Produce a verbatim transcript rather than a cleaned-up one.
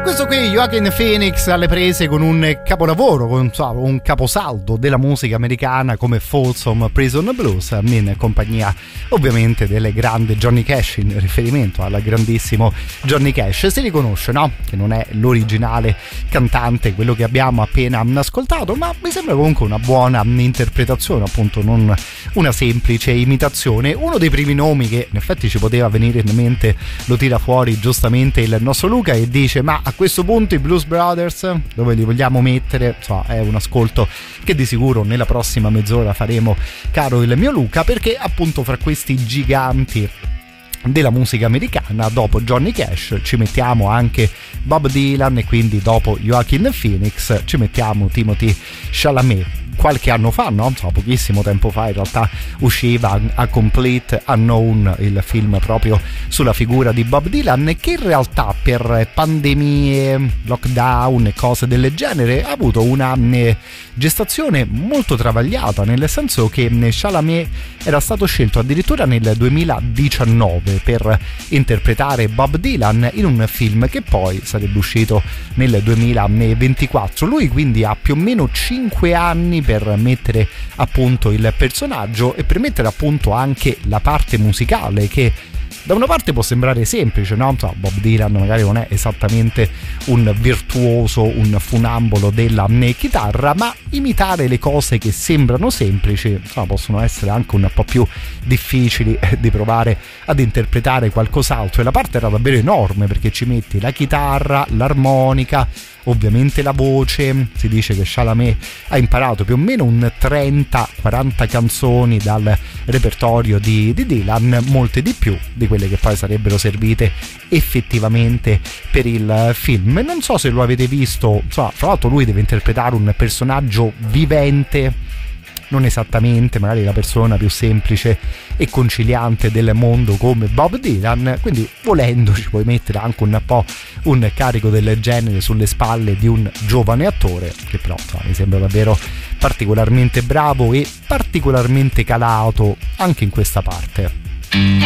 Questo qui, Joaquin Phoenix, alle prese con un capolavoro, con insomma, un caposaldo della musica americana come Folsom Prison Blues, in compagnia ovviamente del grande Johnny Cash, in riferimento al grandissimo Johnny Cash. Si riconosce, no? Che non è l'originale cantante, quello che abbiamo appena ascoltato, ma mi sembra comunque una buona interpretazione, appunto, non una semplice imitazione. Uno dei primi nomi che in effetti ci poteva venire in mente lo tira fuori giustamente il nostro Luca e dice: ma a questo punto i Blues Brothers dove li vogliamo mettere? Insomma, è un ascolto che di sicuro nella prossima mezz'ora faremo, caro il mio Luca, perché appunto fra questi giganti della musica americana, dopo Johnny Cash ci mettiamo anche Bob Dylan, e quindi dopo Joaquin Phoenix ci mettiamo Timothée Chalamet. Qualche anno fa, no? Insomma, pochissimo tempo fa in realtà usciva A Complete Unknown, il film proprio sulla figura di Bob Dylan, che in realtà per pandemie, lockdown e cose del genere ha avuto una gestazione molto travagliata, nel senso che Chalamet era stato scelto addirittura nel duemiladiciannove per interpretare Bob Dylan in un film che poi sarebbe uscito nel duemilaventiquattro. Lui quindi ha più o meno cinque anni per mettere appunto il personaggio e per mettere appunto anche la parte musicale, che da una parte può sembrare semplice, no? Insomma, Bob Dylan magari non è esattamente un virtuoso, un funambolo della chitarra, ma imitare le cose che sembrano semplici, insomma, possono essere anche un po' più difficili di provare ad interpretare qualcos'altro. E la parte era davvero enorme, perché ci metti la chitarra, l'armonica, ovviamente la voce. Si dice che Chalamet ha imparato più o meno un trenta quaranta canzoni dal repertorio di, di Dylan, molte di più di quelle che poi sarebbero servite effettivamente per il film. Non so se lo avete visto, insomma, fra l'altro lui deve interpretare un personaggio vivente, non esattamente magari la persona più semplice e conciliante del mondo come Bob Dylan, quindi volendo ci puoi mettere anche un po' un carico del genere sulle spalle di un giovane attore, che però insomma, mi sembra davvero particolarmente bravo e particolarmente calato anche in questa parte.